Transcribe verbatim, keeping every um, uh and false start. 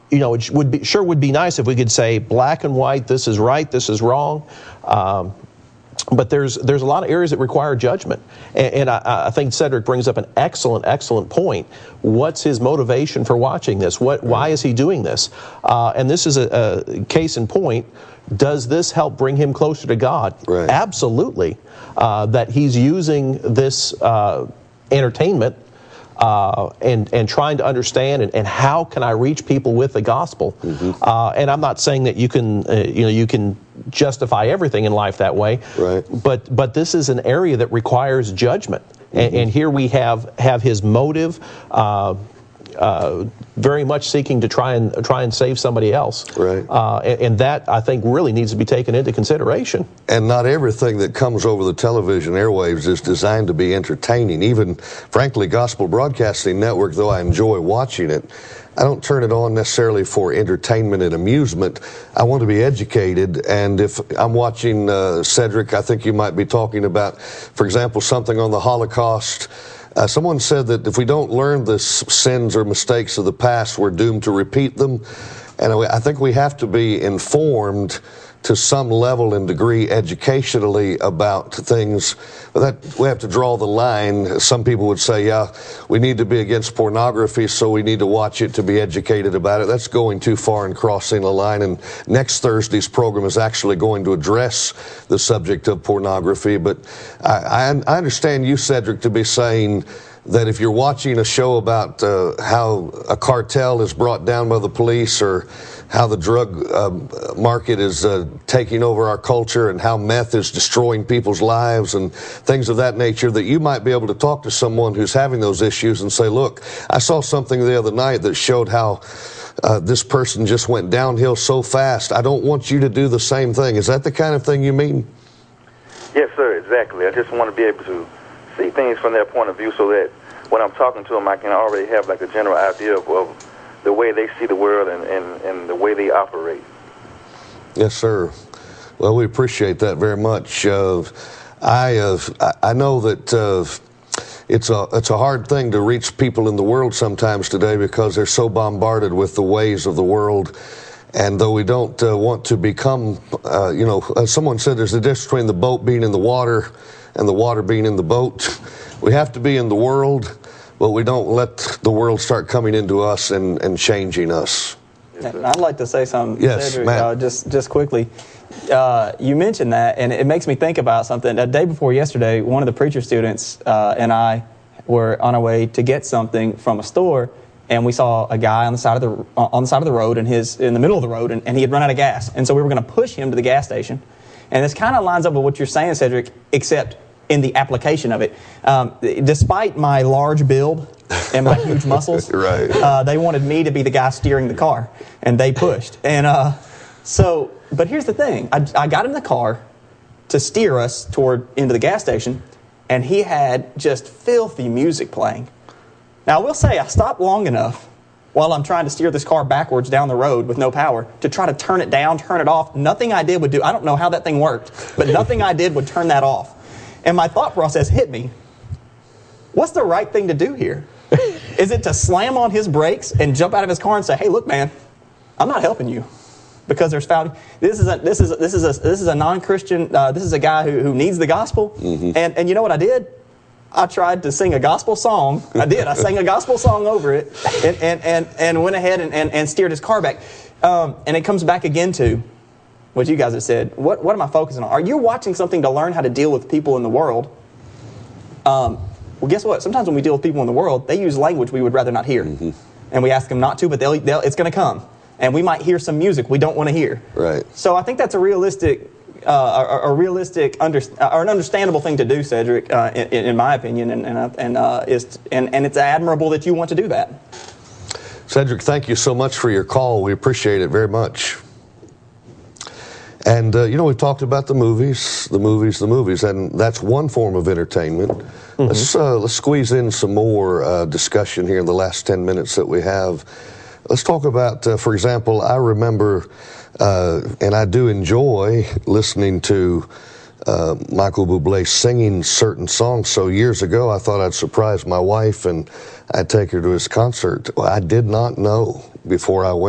you know, it would be sure would be nice if we could say black and white, this is right, this is wrong. Um, But there's there's a lot of areas that require judgment, and, and I, I think Cedric brings up an excellent excellent point. What's his motivation for watching this? What why is he doing this? Uh, and this is a, a case in point. Does this help bring him closer to God? Right. Absolutely. Uh, that he's using this uh, entertainment uh, and and trying to understand and, and how can I reach people with the gospel? Mm-hmm. uh, and I'm not saying that you can uh, you know you can. justify everything in life that way, right? But but this is an area that requires judgment, mm-hmm. and, and here we have have his motive, uh, uh, very much seeking to try and try and save somebody else, right? Uh, and, and that I think really needs to be taken into consideration. And not everything that comes over the television airwaves is designed to be entertaining. Even, frankly, Gospel Broadcasting Network, though I enjoy watching it, I don't turn it on necessarily for entertainment and amusement. I want to be educated, and if I'm watching uh, Cedric, I think you might be talking about, for example, something on the Holocaust. Uh, someone said that if we don't learn the sins or mistakes of the past, we're doomed to repeat them. And I think we have to be informed to some level and degree educationally about things. That we have to draw the line. Some people would say, yeah, we need to be against pornography, so we need to watch it to be educated about it. That's going too far and crossing the line. And next Thursday's program is actually going to address the subject of pornography. But I, I, I understand you, Cedric, to be saying that if you're watching a show about uh, how a cartel is brought down by the police, or how the drug um, market is uh, taking over our culture, and how meth is destroying people's lives and things of that nature, that you might be able to talk to someone who's having those issues and say, look, I saw something the other night that showed how uh, this person just went downhill so fast. I don't want you to do the same thing. Is that the kind of thing you mean? Yes, sir, exactly. I just want to be able to see things from their point of view, so that when I'm talking to them, I can already have like a general idea of, of the way they see the world and, and, and the way they operate. Yes, sir. Well, we appreciate that very much. Uh, I uh, I know that uh, it's a it's a hard thing to reach people in the world sometimes today, because they're so bombarded with the ways of the world. And though we don't uh, want to become, uh, you know, uh, someone said there's a difference between the boat being in the water and the water being in the boat. We have to be in the world, but we don't let the world start coming into us and, and changing us. I'd like to say something, yes, Cedric, uh, just just quickly. Uh, you mentioned that, and it makes me think about something. The day before yesterday, one of the preacher students uh, and I were on our way to get something from a store, and we saw a guy on the side of the on the side of the road, and his in the middle of the road, and, and he had run out of gas, and so we were going to push him to the gas station. And this kind of lines up with what you're saying, Cedric, except in the application of it. Um, despite my large build and my huge muscles, right. uh, they wanted me to be the guy steering the car, and they pushed. And uh, so, but here's the thing: I, I got in the car to steer us toward into the gas station, and he had just filthy music playing. Now, I will say I stopped long enough while I'm trying to steer this car backwards down the road with no power to try to turn it down, turn it off. Nothing I did would do. I don't know how that thing worked, but nothing I did would turn that off. And my thought process hit me. What's the right thing to do here? Is it to slam on his brakes and jump out of his car and say, "Hey, look, man, I'm not helping you because there's foul." This is a this is a, this is a this is a non-Christian. Uh, this is a guy who who needs the gospel. Mm-hmm. And and you know what I did? I tried to sing a gospel song. I did. I sang a gospel song over it, and and and, and went ahead and, and, and steered his car back. Um, and it comes back again to what you guys have said. What what am I focusing on? Are you watching something to learn how to deal with people in the world? Um, well, guess what? Sometimes when we deal with people in the world, they use language we would rather not hear, mm-hmm. and we ask them not to, but they'll, they'll it's going to come, and we might hear some music we don't want to hear. Right. So I think that's a realistic. Uh, a, a realistic, under, or an understandable thing to do, Cedric, uh, in, in my opinion, and and and, uh, is, and and it's admirable that you want to do that. Cedric, thank you so much for your call. We appreciate it very much. And uh, you know, we've talked about the movies, the movies, the movies, and that's one form of entertainment. Mm-hmm. Let's uh, let's squeeze in some more uh, discussion here in the last ten minutes that we have. Let's talk about, uh, for example, I remember. Uh, and I do enjoy listening to uh, Michael Bublé singing certain songs. So years ago, I thought I'd surprise my wife and I'd take her to his concert. Well, I did not know before I went.